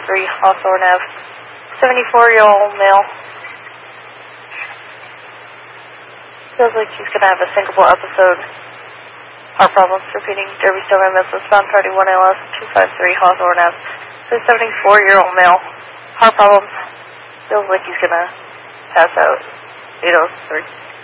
Hawthorne Ave. 74-year-old male. Feels like he's going to have a syncopal episode. Heart problems, repeating Derby Stone MS, bound 31 ALS, 253 Hawthorne Ave. So 74-year-old male. Heart problems. Feels like he's going to pass out. 803.